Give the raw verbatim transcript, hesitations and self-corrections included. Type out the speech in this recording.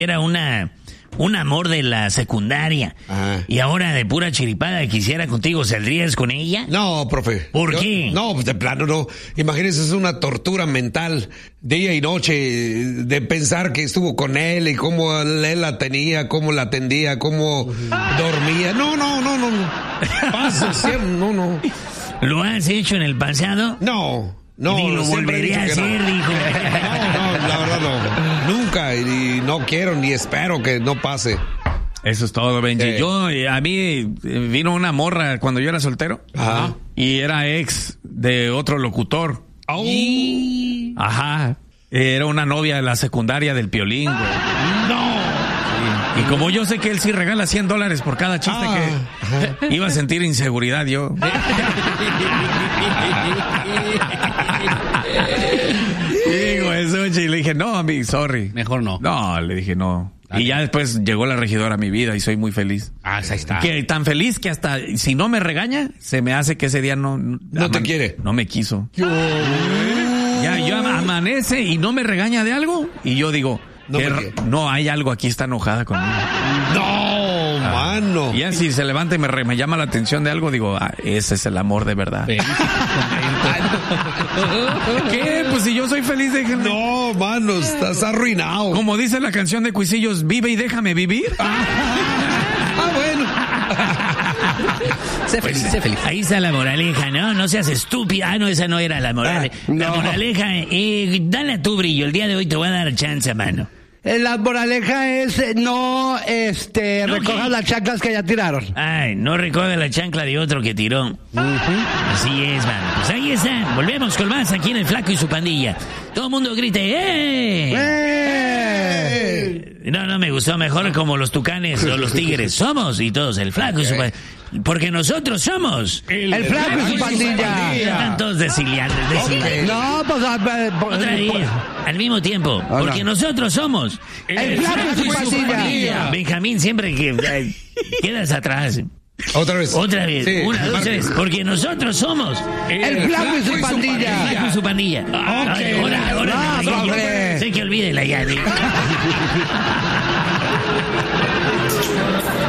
era una... un amor de la secundaria. Ajá. Y ahora de pura chiripada quisiera contigo, ¿saldrías con ella? No, profe. ¿Por Yo, qué? No, pues de plano no. Imagínese, es una tortura mental, día y noche, de pensar que estuvo con él y cómo él la tenía, cómo la atendía, cómo uh-huh. dormía. No, no, no, no. Pasa, siempre, no, no. ¿Lo has hecho en el pasado? No. No, ni lo volvería a hacer, no. dijo. No, no, la verdad no. Nunca, y no quiero ni espero que no pase. Eso es todo, Benji. Eh. Yo, a mí vino una morra cuando yo era soltero. Ajá. Y era ex de otro locutor. Oh. Y... Ajá. Era una novia de la secundaria del Piolín, güey. No. Y como yo sé que él sí regala cien dólares por cada chiste ah, que ajá. iba a sentir inseguridad yo. Digo eso, y le dije, no, mi, sorry. Mejor no. No, le dije no. Dale. Y ya después llegó la regidora a mi vida y soy muy feliz. Ah, ahí está. Que tan feliz que hasta si no me regaña, se me hace que ese día no... No, no te quiere. No me quiso. Yo... Ya, yo amanece y no me regaña de algo y yo digo... No, que, no, hay algo aquí, está enojada conmigo. No, ah, mano. Y ya si se levanta y me, me llama la atención de algo, digo, ah, ese es el amor de verdad. ¿Qué? Pues si yo soy feliz, déjenme. No, mano, estás arruinado. Como dice la canción de Cuisillos, vive y déjame vivir. Ah, bueno. Sé feliz, sé feliz. Ahí está la moraleja, ¿no? No seas estúpida. Ah, no, esa no era la moraleja. Ah, no. La moraleja, eh, dale a tu brillo. El día de hoy te voy a dar chance, mano. La moraleja es no, este, no, recojas ¿qué? Las chanclas que ya tiraron. Ay, no recoge la chancla de otro que tiró. Uh-huh. Así es, mano. Pues ahí está. Volvemos con más aquí en El Flaco y su pandilla. Todo el mundo grite, ¡eh! ¡Eh! No, no, me gustó mejor como los tucanes o los tigres. Somos y todos El Flaco okay. y su pandilla. Porque nosotros somos El, el Flaco y su pandilla. Están todos desiliantes. Okay. No, pues... Otra vez, al mismo tiempo. Oh, porque no. nosotros somos El, el Flaco y su pandilla. pandilla. Benjamín, siempre que eh, quedas atrás. Otra vez. Otra vez. Sí, Una, dos, tres. Porque nosotros somos El, el Flaco y su pandilla. El Flaco y su pandilla. Ah, okay. Ahora, ahora. No, yo, sé que olvídela ya.